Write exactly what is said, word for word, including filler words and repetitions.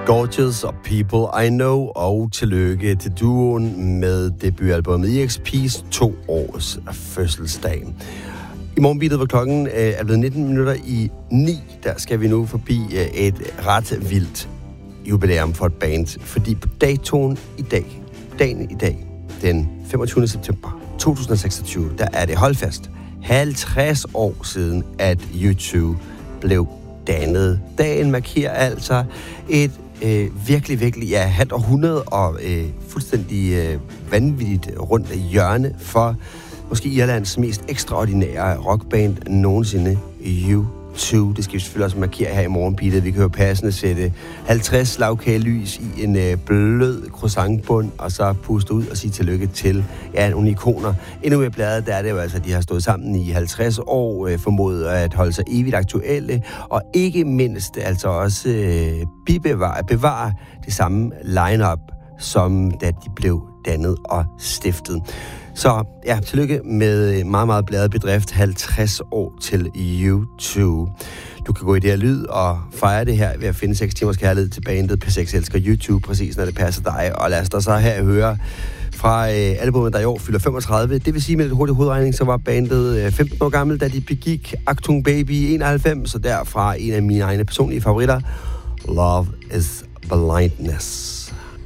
Gorgeous og People I Know, og tillykke til duoen med debutalbummet E X P's to års fødselsdag. I morgenbeatet, hvor klokken er blevet nitten minutter i ni, der skal vi nu forbi et ret vildt jubilæum for et band, fordi på datoen i dag, dagen i dag, den femogtyvende september to tusind og seksogtyve, der er det holdfast halvtreds år siden, at U to blev dannet. Dagen markerer altså et øh, virkelig, virkelig, ja, halvt århundrede og øh, fuldstændig øh, vanvittigt rundt hjørne for måske Irlands mest ekstraordinære rockband nogensinde, U to. Det skal vi selvfølgelig også markere her i morgenbeatet. Vi kan jo passende sætte halvtreds slagkagelys i en øh, blød croissantbund, og så puste ud og sige tillykke til ja, nogle ikoner. Endnu mere bladet, der er det jo altså, at de har stået sammen i halvtreds år, øh, formået at holde sig evigt aktuelle, og ikke mindst altså også øh, bibevare, bevare det samme line-up, som da de blev dannet og stiftet. Så ja, tillykke med meget, meget bladet bedrift. halvtreds år til U to. Du kan gå i det her lyd og fejre det her ved at finde seks timers kærlighed til bandet. P seks elsker YouTube, præcis når det passer dig. Og lad os da så her høre fra øh, albumet, der i år fylder femogtredive. Det vil sige med lidt hurtig hovedregning, så var bandet øh, femten år gammel, da de begik Achtung Baby i enoghalvfems. Så derfra en af mine egne personlige favoritter, Love is Blindness.